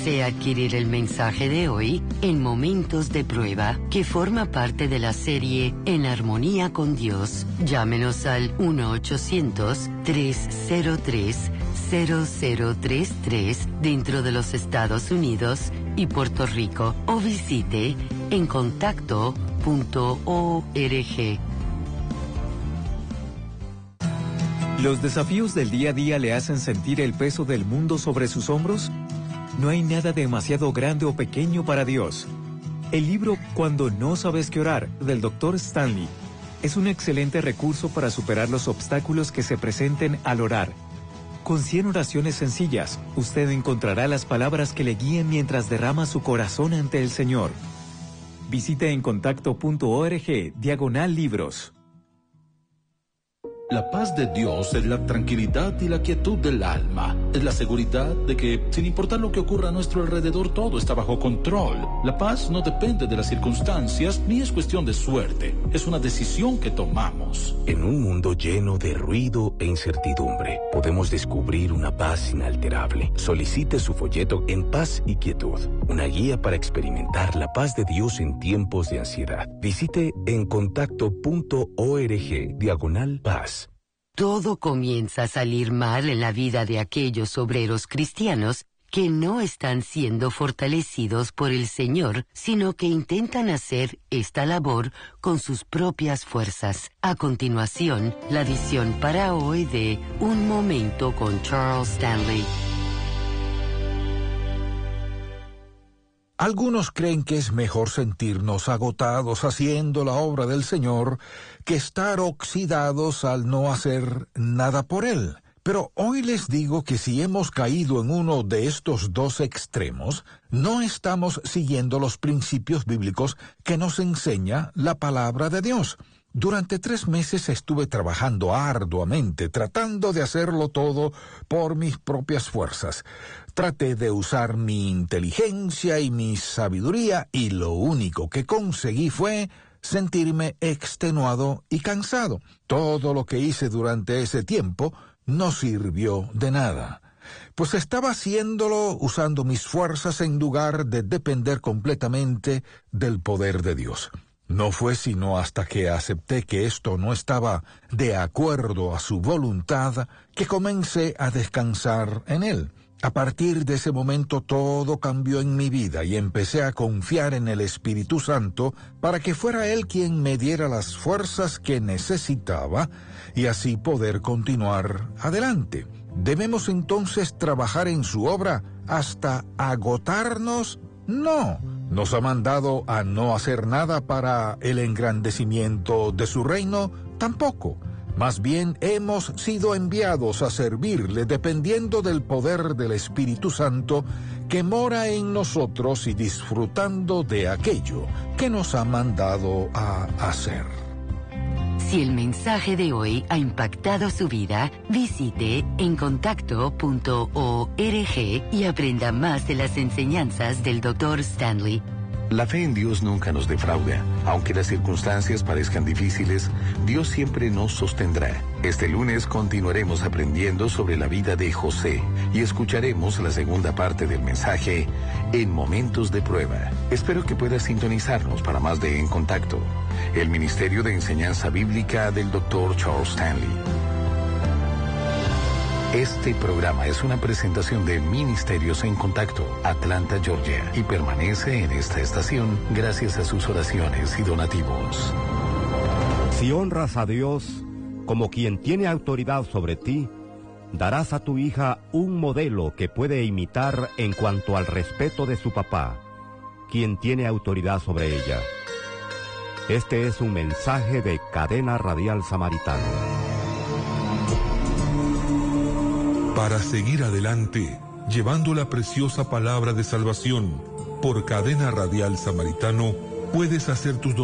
Desea adquirir el mensaje de hoy en Momentos de Prueba, que forma parte de la serie En Armonía con Dios. Llámenos al 1-800-303-0033 dentro de los Estados Unidos y Puerto Rico, o visite encontacto.org. ¿Los desafíos del día a día le hacen sentir el peso del mundo sobre sus hombros? No hay nada demasiado grande o pequeño para Dios. El libro Cuando no sabes qué orar, del Dr. Stanley, es un excelente recurso para superar los obstáculos que se presenten al orar. Con 100 oraciones sencillas, usted encontrará las palabras que le guíen mientras derrama su corazón ante el Señor. Visite encontacto.org/libros. La paz de Dios es la tranquilidad y la quietud del alma. Es la seguridad de que, sin importar lo que ocurra a nuestro alrededor, todo está bajo control. La paz no depende de las circunstancias, ni es cuestión de suerte. Es una decisión que tomamos. En un mundo lleno de ruido e incertidumbre, podemos descubrir una paz inalterable. Solicite su folleto En Paz y Quietud, una guía para experimentar la paz de Dios en tiempos de ansiedad. Visite encontacto.org/paz. Todo comienza a salir mal en la vida de aquellos obreros cristianos que no están siendo fortalecidos por el Señor, sino que intentan hacer esta labor con sus propias fuerzas. A continuación, la visión para hoy de Un Momento con Charles Stanley. Algunos creen que es mejor sentirnos agotados haciendo la obra del Señor que estar oxidados al no hacer nada por Él. Pero hoy les digo que si hemos caído en uno de estos dos extremos, no estamos siguiendo los principios bíblicos que nos enseña la palabra de Dios. Durante 3 meses estuve trabajando arduamente, tratando de hacerlo todo por mis propias fuerzas. Traté de usar mi inteligencia y mi sabiduría, y lo único que conseguí fue sentirme extenuado y cansado. Todo lo que hice durante ese tiempo no sirvió de nada, pues estaba haciéndolo usando mis fuerzas en lugar de depender completamente del poder de Dios. No fue sino hasta que acepté que esto no estaba de acuerdo a su voluntad que comencé a descansar en Él. A partir de ese momento todo cambió en mi vida y empecé a confiar en el Espíritu Santo para que fuera Él quien me diera las fuerzas que necesitaba y así poder continuar adelante. ¿Debemos entonces trabajar en su obra hasta agotarnos? No. ¿Nos ha mandado a no hacer nada para el engrandecimiento de su reino? Tampoco. Más bien hemos sido enviados a servirle dependiendo del poder del Espíritu Santo que mora en nosotros y disfrutando de aquello que nos ha mandado a hacer. Si el mensaje de hoy ha impactado su vida, visite encontacto.org y aprenda más de las enseñanzas del Dr. Stanley. La fe en Dios nunca nos defrauda. Aunque las circunstancias parezcan difíciles, Dios siempre nos sostendrá. Este lunes continuaremos aprendiendo sobre la vida de José y escucharemos la segunda parte del mensaje En Momentos de Prueba. Espero que puedas sintonizarnos para más de En Contacto, el Ministerio de Enseñanza Bíblica del Dr. Charles Stanley. Este programa es una presentación de Ministerios en Contacto, Atlanta, Georgia, y permanece en esta estación gracias a sus oraciones y donativos. Si honras a Dios como quien tiene autoridad sobre ti, darás a tu hija un modelo que puede imitar en cuanto al respeto de su papá, quien tiene autoridad sobre ella. Este es un mensaje de Cadena Radial Samaritano. Para seguir adelante, llevando la preciosa palabra de salvación por Cadena Radial Samaritano, puedes hacer tus donaciones